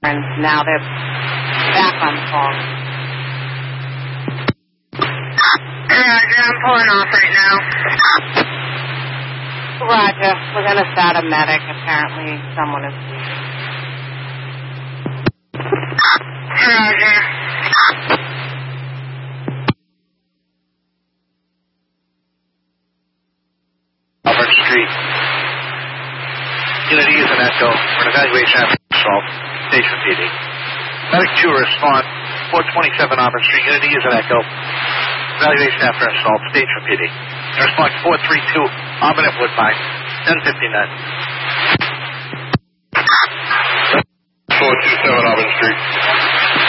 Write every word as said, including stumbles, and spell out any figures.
and now they're back on the phone. Roger, I'm pulling off right now. Roger, we're going to start a medic. Apparently someone is bleeding. Roger. Auburn Street. Unit E is an echo for an evaluation after assault. Station P D. Medic two respond. four twenty-seven Auburn Street. Unit E is an echo. Evaluation after assault. Station P D. Response four three two Auburn at Woodbine. ten fifty-nine. four two seven Auburn Street.